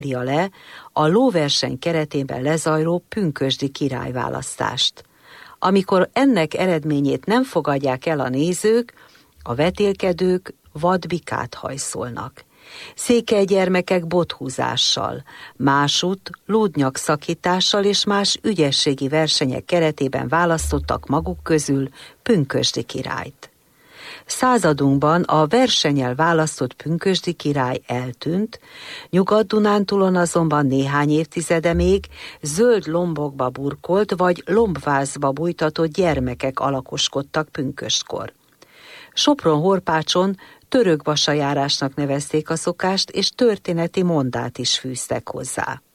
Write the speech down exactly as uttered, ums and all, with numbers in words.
le a lóverseny keretében lezajló pünkösdi királyválasztást. Amikor ennek eredményét nem fogadják el a nézők, a vetélkedők vadbikát hajszolnak. Székely gyermekek bothúzással, másút lúdnyakszakítással és más ügyességi versenyek keretében választottak maguk közül pünkösdi királyt. Századunkban a versennyel választott pünkösdi király eltűnt, Nyugat-Dunántúlon azonban néhány évtizede még zöld lombokba burkolt vagy lombvázba bújtatott gyermekek alakoskodtak pünköstkor. Sopron-Horpácson törökvasajárásnak nevezték a szokást, és történeti mondát is fűztek hozzá.